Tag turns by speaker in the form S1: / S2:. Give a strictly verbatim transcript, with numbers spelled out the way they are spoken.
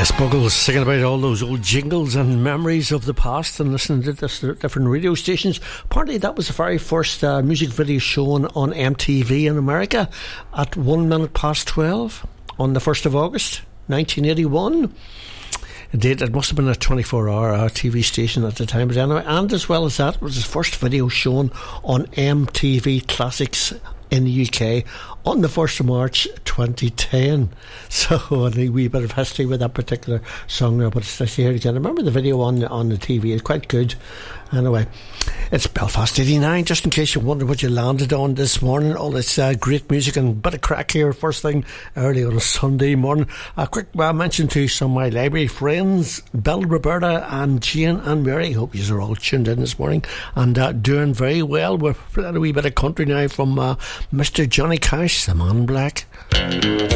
S1: Buggles singing about all those old jingles and memories of the past and listening to this, different radio stations. Apparently that was the very first uh, music video shown on M T V in America at one minute past twelve on the first of August nineteen eighty-one. Indeed, it must have been a twenty-four hour uh, T V station at the time, but anyway, and as well as that, it was his first video shown on M T V Classics in the U K on the first of March twenty ten. So a wee bit of history with that particular song there, but it's nice to hear it again. I remember the video on the, on the T V, it's quite good. Anyway, it's Belfast eighty-nine, just in case you wonder what you landed on this morning. All this uh, great music and bit of crack here first thing early on a Sunday morning. A quick uh, mention to some of my library friends, Bill, Roberta and Jane and Mary. Hope you are all tuned in this morning and uh, doing very well. We're playing a wee bit of country now from uh, Mister Johnny Cash, the Man in Black.